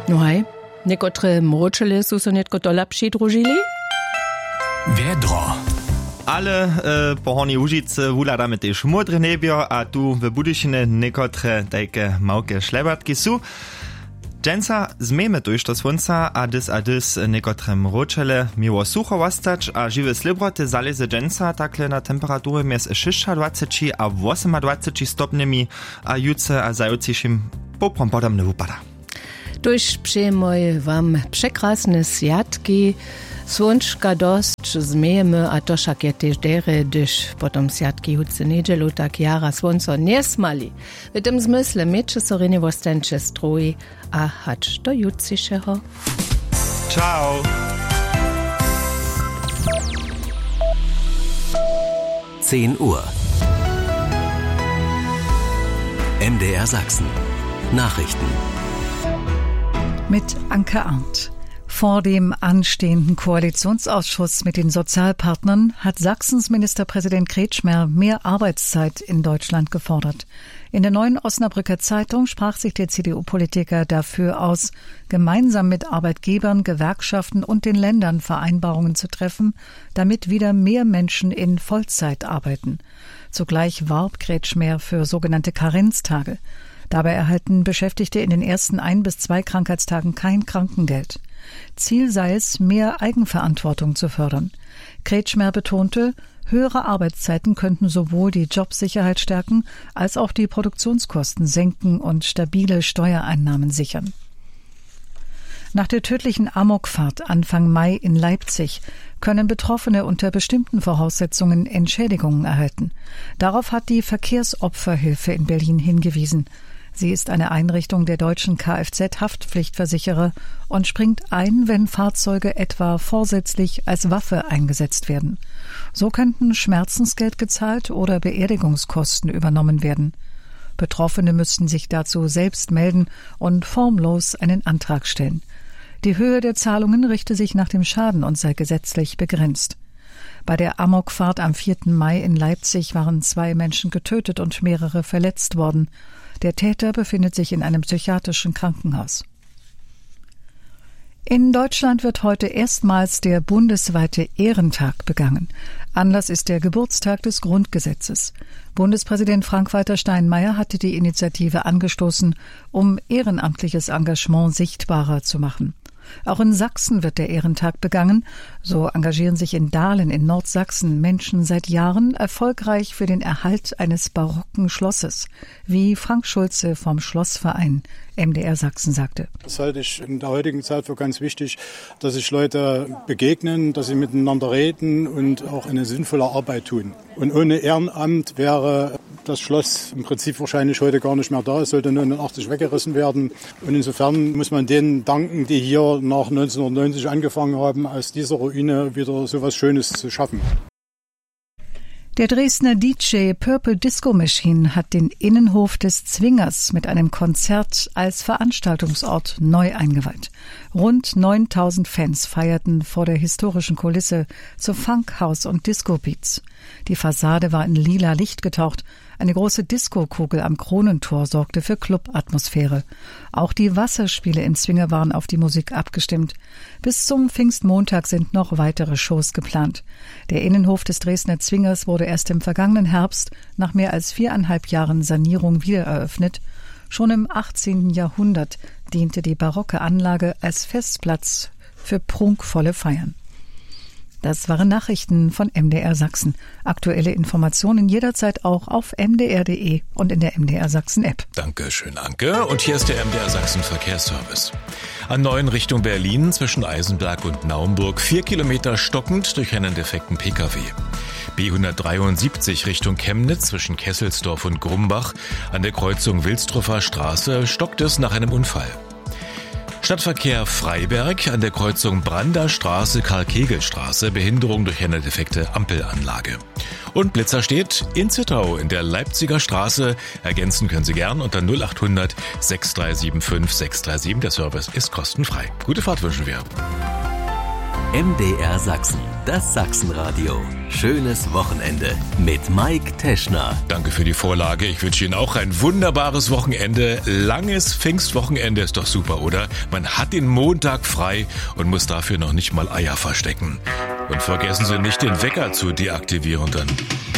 No hej, nekotre mročele sú so netko to lepší družili? Vedro. Ale pohorni Łužice wuladamy też modre nebio, a tu w Budyšine nekotre tajke małke šlebatki sú. Dženca zmejme to išto svonca a dys nekotre mročele miło sucho ostać, a žiwe slibroty zaleze dženca takle na temperatury mjez 26 a 28 stopnjami, a juce a zajucišim poprom podam ne upada. Tuž przyjmuj wam przekrasne światki, słonczka dość, zmejemy, a to však je tež dere, gdyż potom światki huce niedzielu tak jara słonco nie smali. W tym zmysle miecze soriny wostencze stroji, a hacz do jutrzejszego. Ciao! Uhr. MDR Sachsen. Nachrichten. Mit Anke Arndt. Vor dem anstehenden Koalitionsausschuss mit den Sozialpartnern hat Sachsens Ministerpräsident Kretschmer mehr Arbeitszeit in Deutschland gefordert. In der Neuen Osnabrücker Zeitung sprach sich der CDU-Politiker dafür aus, gemeinsam mit Arbeitgebern, Gewerkschaften und den Ländern Vereinbarungen zu treffen, damit wieder mehr Menschen in Vollzeit arbeiten. Zugleich warb Kretschmer für sogenannte Karenztage. Dabei erhalten Beschäftigte in den ersten 1 bis 2 Krankheitstagen kein Krankengeld. Ziel sei es, mehr Eigenverantwortung zu fördern. Kretschmer betonte, höhere Arbeitszeiten könnten sowohl die Jobsicherheit stärken, als auch die Produktionskosten senken und stabile Steuereinnahmen sichern. Nach der tödlichen Amokfahrt Anfang Mai in Leipzig können Betroffene unter bestimmten Voraussetzungen Entschädigungen erhalten. Darauf hat die Verkehrsopferhilfe in Berlin hingewiesen. Sie ist eine Einrichtung der deutschen Kfz-Haftpflichtversicherer und springt ein, wenn Fahrzeuge etwa vorsätzlich als Waffe eingesetzt werden. So könnten Schmerzensgeld gezahlt oder Beerdigungskosten übernommen werden. Betroffene müssten sich dazu selbst melden und formlos einen Antrag stellen. Die Höhe der Zahlungen richte sich nach dem Schaden und sei gesetzlich begrenzt. Bei der Amokfahrt am 4. Mai in Leipzig waren 2 Menschen getötet und mehrere verletzt worden. Der Täter befindet sich in einem psychiatrischen Krankenhaus. In Deutschland wird heute erstmals der bundesweite Ehrentag begangen. Anlass ist der Geburtstag des Grundgesetzes. Bundespräsident Frank-Walter Steinmeier hatte die Initiative angestoßen, um ehrenamtliches Engagement sichtbarer zu machen. Auch in Sachsen wird der Ehrentag begangen. So engagieren sich in Dahlen in Nordsachsen Menschen seit Jahren erfolgreich für den Erhalt eines barocken Schlosses, wie Frank Schulze vom Schlossverein MDR Sachsen sagte. Das halte ich in der heutigen Zeit für ganz wichtig, dass sich Leute begegnen, dass sie miteinander reden und auch eine sinnvolle Arbeit tun. Und ohne Ehrenamt wäre das Schloss im Prinzip wahrscheinlich heute gar nicht mehr da. Es sollte 89 weggerissen werden. Und insofern muss man denen danken, die hier nach 1990 angefangen haben, aus dieser Ruine wieder so etwas Schönes zu schaffen. Der Dresdner DJ Purple Disco Machine hat den Innenhof des Zwingers mit einem Konzert als Veranstaltungsort neu eingeweiht. Rund 9000 Fans feierten vor der historischen Kulisse zu Funk, House und Disco-Beats. Die Fassade war in lila Licht getaucht. Eine große Disco-Kugel am Kronentor sorgte für Club-Atmosphäre. Auch die Wasserspiele im Zwinger waren auf die Musik abgestimmt. Bis zum Pfingstmontag sind noch weitere Shows geplant. Der Innenhof des Dresdner Zwingers wurde erst im vergangenen Herbst nach mehr als 4,5 Jahren Sanierung wiedereröffnet. Schon im 18. Jahrhundert diente die barocke Anlage als Festplatz für prunkvolle Feiern. Das waren Nachrichten von MDR Sachsen. Aktuelle Informationen jederzeit auch auf mdr.de und in der MDR Sachsen App. Dankeschön, Anke. Und hier ist der MDR Sachsen Verkehrsservice. A9 Richtung Berlin zwischen Eisenberg und Naumburg 4 Kilometer stockend durch einen defekten Pkw. B173 Richtung Chemnitz zwischen Kesselsdorf und Grumbach an der Kreuzung Wilstruffer Straße stockt es nach einem Unfall. Stadtverkehr Freiberg an der Kreuzung Brander Straße, Karl-Kegel-Straße, Behinderung durch eine defekte Ampelanlage. Und Blitzer steht in Zittau in der Leipziger Straße. Ergänzen können Sie gern unter 0800 6375 637. Der Service ist kostenfrei. Gute Fahrt wünschen wir. MDR Sachsen, das Sachsenradio. Schönes Wochenende mit Mike Teschner. Danke für die Vorlage. Ich wünsche Ihnen auch ein wunderbares Wochenende. Langes Pfingstwochenende ist doch super, oder? Man hat den Montag frei und muss dafür noch nicht mal Eier verstecken. Und vergessen Sie nicht, den Wecker zu deaktivieren dann.